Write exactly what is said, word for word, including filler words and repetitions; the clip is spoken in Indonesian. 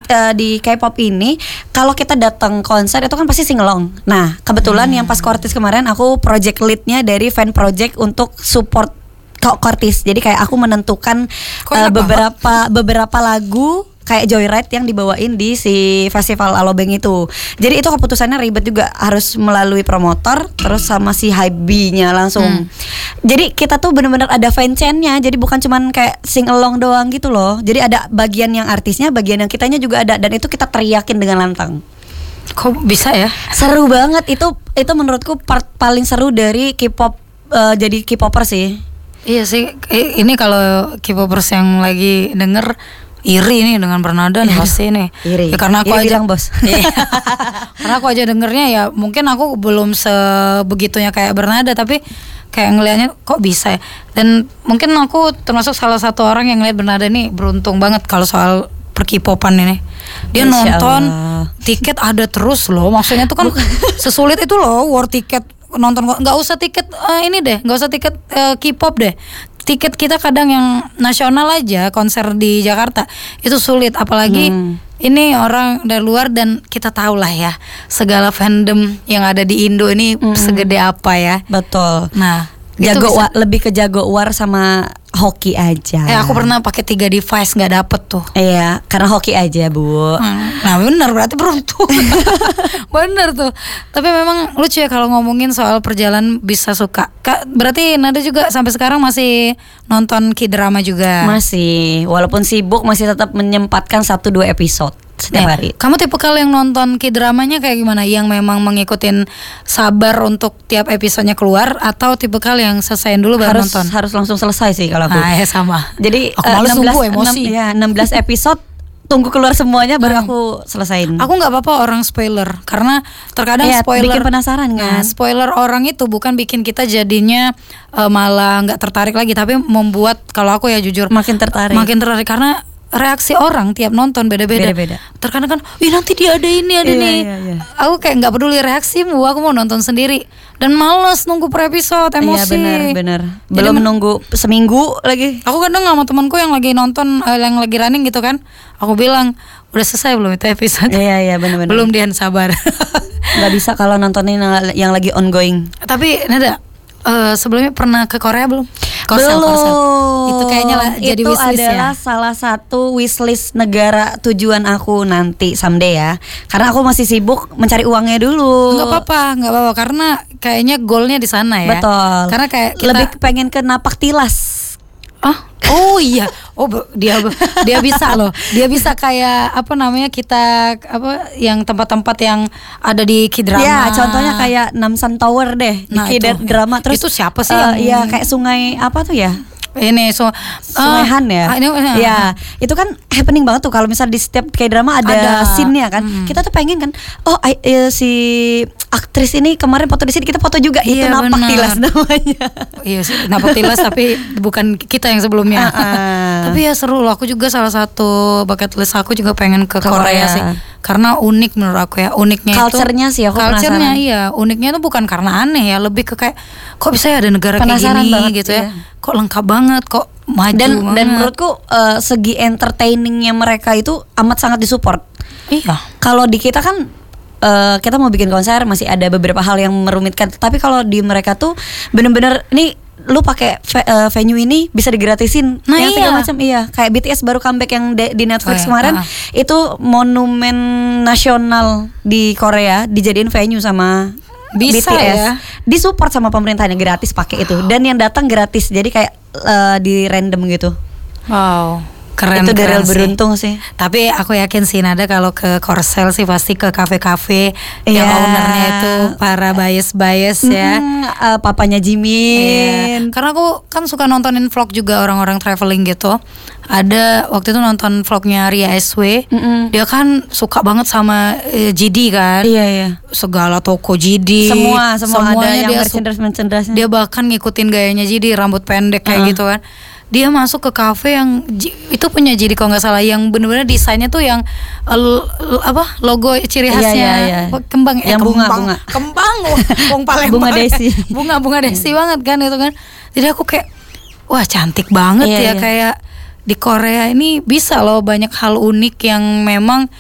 uh, di K-pop ini kalau kita datang konser itu kan pasti singelong. Nah kebetulan hmm. yang pas Kortis kemarin aku project leadnya dari fan project untuk support Kortis. Jadi kayak aku menentukan uh, beberapa beberapa lagu kayak Joyride yang dibawain di si festival Alobank itu. Jadi itu keputusannya ribet juga, harus melalui promotor terus sama si Hybe-nya langsung. Hmm. Jadi kita tuh benar-benar ada fan chain-nya. Jadi bukan cuman kayak sing along doang gitu loh. Jadi ada bagian yang artisnya, bagian yang kitanya juga ada, dan itu kita teriakin dengan lantang. Kok bisa ya? Seru banget itu. Itu menurutku part paling seru dari K-pop uh, jadi K-popper sih. Iya sih. Ini kalau K-popers yang lagi denger iri nih dengan Bernada nih pasti nih. Iri. Ya, karena aku iri aja bilang, bos. Karena aku aja dengernya ya mungkin aku belum sebegitunya kayak Bernada, tapi kayak ngelihatnya kok bisa ya. Dan mungkin aku termasuk salah satu orang yang ngeliat Bernada nih beruntung banget kalau soal per-K-popan ini. Dia Masya nonton Allah. Tiket ada terus loh. Maksudnya tuh kan sesulit itu loh war tiket nonton. Nggak usah tiket uh, ini deh, nggak usah tiket uh, K-pop deh. Tiket kita kadang yang nasional aja konser di Jakarta itu sulit, apalagi hmm. ini orang dari luar, dan kita tahu lah ya segala fandom yang ada di Indo ini hmm. segede apa ya. Betul. Nah, jago wa, lebih ke jago war sama hoki aja. Eh aku pernah pakai tiga device nggak dapet tuh. Iya, karena hoki aja bu. Hmm. Nah benar, berarti beruntung. Bener tuh. Tapi memang lucu ya kalau ngomongin soal perjalanan bisa suka. Kak, berarti Nada juga sampai sekarang masih nonton K-drama juga? Masih, walaupun sibuk masih tetap menyempatkan satu dua episode setiap Nih, hari. Kamu tipe kali yang nonton K-dramanya kayak gimana? Yang memang mengikutin sabar untuk tiap episodenya keluar, atau tipe kali yang selesaiin dulu baru harus, nonton? Harus langsung selesai sih kalau aku. Nah ya sama. Jadi aku males nunggu emosi. enam, ya, enam belas episode tunggu keluar semuanya baru hmm. aku selesain. Aku nggak apa-apa orang spoiler, karena terkadang ya, spoiler bikin penasaran kan. Nah, spoiler orang itu bukan bikin kita jadinya uh, malah nggak tertarik lagi, tapi membuat, kalau aku ya jujur, makin tertarik. Makin tertarik karena reaksi orang tiap nonton beda-beda. Beda-beda. Terkadang kan, wih nanti dia ada ini ada iya, nih. Iya, iya. Aku kayak nggak peduli reaksimu, aku mau nonton sendiri dan males nunggu per episode, emosi. Iya benar-benar. Belum Jadi, nunggu seminggu lagi. Aku kadang sama temanku yang lagi nonton, uh, yang lagi running gitu kan, aku bilang udah selesai belum itu episode? Iya iya benar-benar. Belum, Dian sabar. Nggak bisa kalau nontonin yang lagi ongoing. Tapi Nada, uh, sebelumnya pernah ke Korea belum? Belum. Korsel, Korsel. Itu kayaknya lah jadi itu wishlist adalah ya. salah satu wishlist negara tujuan aku nanti someday ya. Karena aku masih sibuk mencari uangnya dulu. Nggak apa-apa, nggak apa-apa, karena kayaknya goalnya di sana ya. Betul. Karena kayak kita lebih pengen ke napak tilas. Oh, oh iya. Oh, dia dia bisa loh. Dia bisa kayak apa namanya, kita apa yang tempat-tempat yang ada di K-drama. Ya, contohnya kayak Namsan Tower deh nah, di K-drama. Terus itu siapa sih uh, yang ya kayak sungai apa tuh ya? Ini so, Sungai Han ya. Uh, ini, uh, ya, itu kan happening banget tuh kalau misal di setiap K-drama ada, ada scene-nya kan. Hmm. Kita tuh pengen kan, oh I, uh, si aktris ini kemarin foto di sini, kita foto juga. Iya, itu napak bener. Tilas namanya. Iya sih, napak tilas tapi bukan kita yang sebelumnya. Uh-uh. Tapi ya seru loh, aku juga salah satu bucket list aku juga pengen ke, ke Korea, Korea sih. Karena unik menurut aku ya, uniknya culture-nya itu, sih aku culture-nya penasaran. Iya, uniknya tuh bukan karena aneh ya, lebih ke kayak kok bisa ya ada negara penasaran kayak gini banget, gitu iya. ya. Kok lengkap banget, kok maju dan banget. Dan menurutku uh, segi entertainingnya mereka itu amat sangat disupport. Iya. Kalau di kita kan uh, kita mau bikin konser masih ada beberapa hal yang merumitkan, tapi kalau di mereka tuh bener-bener nih lu pakai ve- uh, venue ini bisa digratisin, nah, yang iya. segala macam. Iya, kayak B T S baru comeback yang de- di Netflix oh, iya. kemarin, uh-huh. itu monumen nasional di Korea dijadiin venue sama bisa B T S. ya, disupport sama pemerintahnya, gratis pakai itu, dan yang datang gratis, jadi kayak uh, di random gitu. Wow. Keren, itu keren dari beruntung sih. Tapi aku yakin sih Nada kalau ke Korsel sih pasti ke kafe-kafe yeah. yang ownernya itu para bias-bias ya. Mm, uh, papanya Jimin. Yeah. Karena aku kan suka nontonin vlog juga orang-orang traveling gitu. Ada waktu itu nonton vlognya Ria S W. Mm-mm. Dia kan suka banget sama uh, G D kan. Iya iya. Segala toko G D. Semua semua ada yang dia merchandise-merchandise. Dia bahkan ngikutin gayanya G D, rambut pendek kayak uh-huh. gitu kan. Dia masuk ke kafe yang itu punya jadi kalau nggak salah, yang bener-bener desainnya tuh yang uh, apa logo ciri khasnya iya, iya, iya. kembang yang eh, bunga kembang, bunga kembang wong Palembang bunga desi bunga bunga desi banget kan itu kan. Jadi aku kayak wah cantik banget iya, ya iya. Kayak di Korea ini bisa loh banyak hal unik yang memang